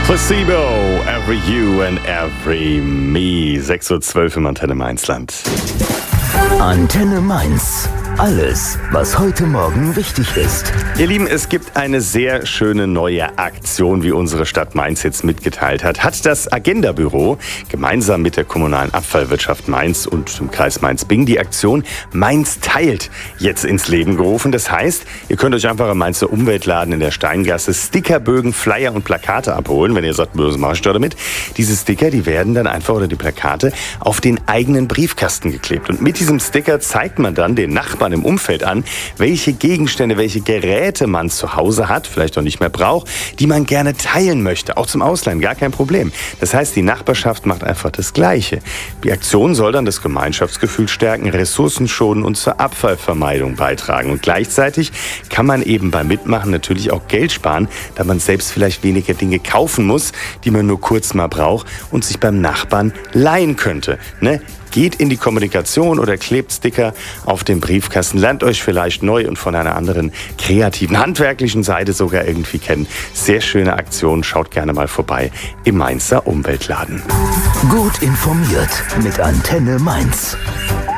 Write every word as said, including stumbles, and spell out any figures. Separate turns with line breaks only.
Placebo, Every You and Every Me. sechs Uhr zwölf im Antenne Mainzland.
Antenne Mainz. Alles, was heute Morgen wichtig ist.
Ihr Lieben, es gibt eine sehr schöne neue Aktion, wie unsere Stadt Mainz jetzt mitgeteilt hat. Hat das Agenda-Büro gemeinsam mit der kommunalen Abfallwirtschaft Mainz und dem Kreis Mainz-Bingen die Aktion Mainz teilt jetzt ins Leben gerufen. Das heißt, ihr könnt euch einfach im Mainzer Umweltladen in der Steingasse Stickerbögen, Flyer und Plakate abholen, wenn ihr sagt, was mache ich da damit? Diese Sticker, die werden dann einfach, oder die Plakate, auf den eigenen Briefkasten geklebt. Und mit diesem Sticker zeigt man dann den Nachbarn im Umfeld an, welche Gegenstände, welche Geräte man zu Hause hat, vielleicht auch nicht mehr braucht, die man gerne teilen möchte, auch zum Ausleihen, gar kein Problem. Das heißt, die Nachbarschaft macht einfach das Gleiche. Die Aktion soll dann das Gemeinschaftsgefühl stärken, Ressourcen schonen und zur Abfallvermeidung beitragen. Und gleichzeitig kann man eben beim Mitmachen natürlich auch Geld sparen, da man selbst vielleicht weniger Dinge kaufen muss, die man nur kurz mal braucht und sich beim Nachbarn leihen könnte. Ne? Geht in die Kommunikation oder klebt Sticker auf den Briefkasten. Lernt euch vielleicht neu und von einer anderen kreativen, handwerklichen Seite sogar irgendwie kennen. Sehr schöne Aktion. Schaut gerne mal vorbei im Mainzer Umweltladen.
Gut informiert mit Antenne Mainz.